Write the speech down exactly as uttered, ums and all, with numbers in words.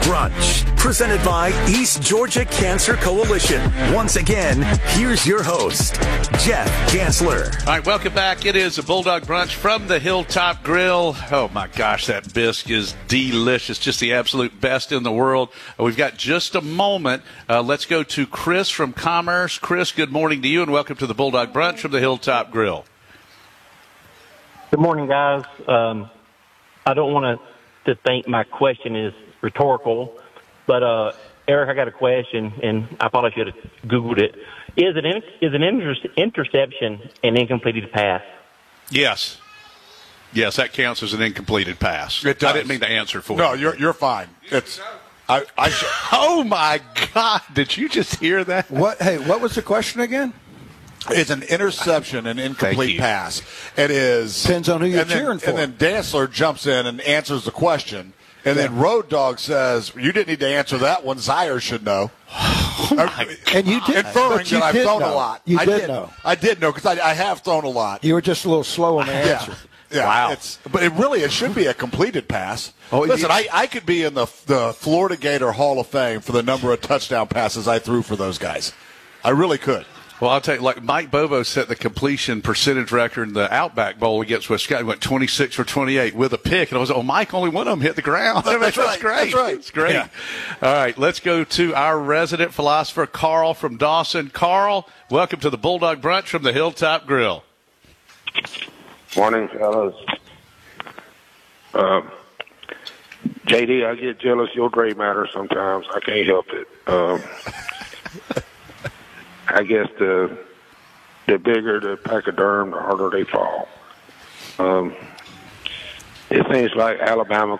Brunch, presented by East Georgia Cancer Coalition. Once again, here's your host, Jeff Gansler. All right, welcome back. It is a Bulldog Brunch from the Hilltop Grill. Oh, my gosh, that bisque is delicious, just the absolute best in the world. Uh, we've got just a moment. Uh, let's go to Chris from Commerce. Chris, good morning to you, and welcome to the Bulldog Brunch from the Hilltop Grill. Good morning, guys. Um, I don't want to think my question is rhetorical, but uh, Eric, I got a question, and I probably should have Googled it. Is it in, is an inter- interception an incompleted pass? Yes. Yes, that counts as an incompleted pass. It does. I didn't mean to answer for No, you. you're you're fine. It's I. I sh- Oh, my God. Did you just hear that? What? Hey, what was the question again? It's an interception, an Thank incomplete you. pass. It is. Depends on who you're and then, cheering for. And then Dansler jumps in and answers the question. And then Road Dog says, you didn't need to answer that one. Zaire should know. And you did. Inferring but you that I've did thrown know. a lot. You I did, did know. I did know because I, I have thrown a lot. You were just a little slow on the answer. Yeah. Yeah, Wow. It's, but it really, it should be a completed pass. Oh, Listen, you- I, I could be in the the Florida Gator Hall of Fame for the number of touchdown passes I threw for those guys. I really could. Well, I'll tell you, like Mike Bobo set the completion percentage record in the Outback Bowl against Wisconsin. He went twenty-six for twenty-eight with a pick. And I was, oh, Mike, only one of them hit the ground. I mean, That's that's right. great. That's right. It's great. Yeah. All right, let's go to our resident philosopher, Carl from Dawson. Carl, welcome to the Bulldog Brunch from the Hilltop Grill. Morning, fellas. Um, J D, I get jealous. Your gray matter sometimes. I can't help it. Um, I guess the the bigger the pachyderm, the harder they fall. Um, it seems like Alabama